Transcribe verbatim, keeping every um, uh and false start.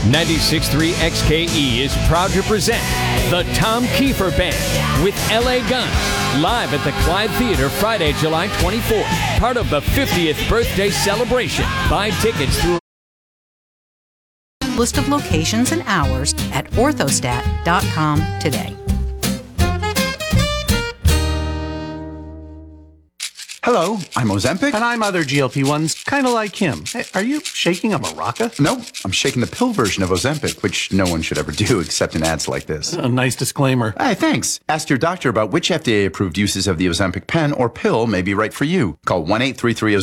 ninety-six point three X K E is proud to present the Tom Kiefer Band with L A Guns, live at the Clyde Theater Friday, July twenty-fourth, part of the fiftieth birthday celebration. Buy tickets through list of locations and hours at orthostat dot com today. Hello, I'm Ozempic. And I'm other G L P ones, kind of like him. Hey, are you shaking a maraca? No, I'm shaking the pill version of Ozempic, which no one should ever do except in ads like this. A nice disclaimer. Hey, thanks. Ask your doctor about which F D A-approved uses of the Ozempic pen or pill may be right for you. Call one eight three three